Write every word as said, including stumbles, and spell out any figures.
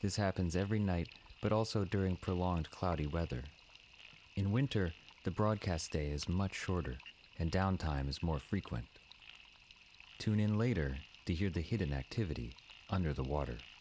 This happens every night, but also during prolonged cloudy weather. In winter, the broadcast day is much shorter, and downtime is more frequent. Tune in later to hear the hidden activity under the water.